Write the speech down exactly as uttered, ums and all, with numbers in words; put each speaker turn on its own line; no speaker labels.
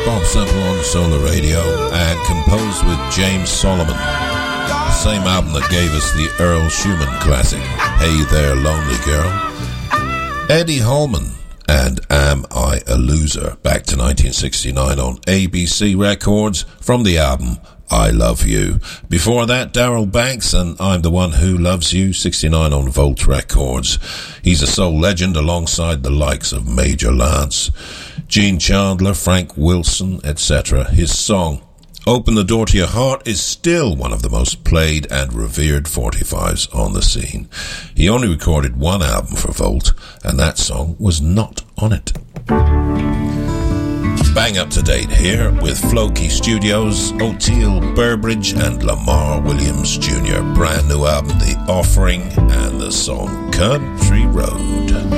Bob Sample on Solar Radio and composed with James Solomon. Same album that gave us the Earl Schumann classic, Hey There Lonely Girl. Eddie Holman and Am I a Loser, back to nineteen sixty-nine on A B C Records from the album I Love You. Before that, Darryl Banks and I'm the One Who Loves You, sixty-nine on Volt Records. He's a soul legend alongside the likes of Major Lance, Gene Chandler, Frank Wilson, et cetera. His song Open the Door to Your Heart is still one of the most played and revered forty-fives on the scene. He only recorded one album for Volt, and that song was not on it. Bang up to date here with Floki Studios, O'Teal Burbridge and Lamar Williams Junior Brand new album, The Offering, and the song Country Road.